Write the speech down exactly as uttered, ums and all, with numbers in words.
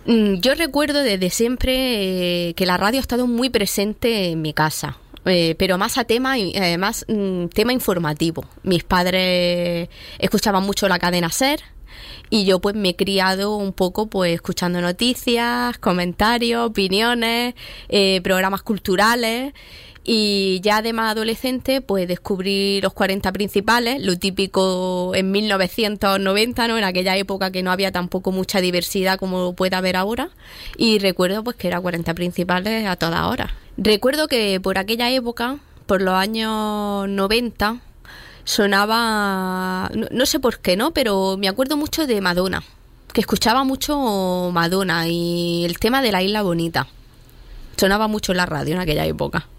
Yo recuerdo desde siempre eh, que la radio ha estado muy presente en mi casa. Eh, pero más a tema, y además mm, tema informativo. Mis padres escuchaban mucho la cadena SER y yo pues me he criado un poco pues escuchando noticias, comentarios, opiniones, eh, programas culturales. Y ya de más adolescente, pues descubrí los cuarenta principales, lo típico en mil novecientos noventa, ¿no? En aquella época que no había tampoco mucha diversidad como puede haber ahora. Y recuerdo pues que era cuarenta principales a todas horas. Recuerdo que por aquella época, por los años noventa, sonaba, no, no sé por qué, ¿no? Pero me acuerdo mucho de Madonna, que escuchaba mucho Madonna y el tema de la Isla Bonita. Sonaba mucho en la radio en aquella época.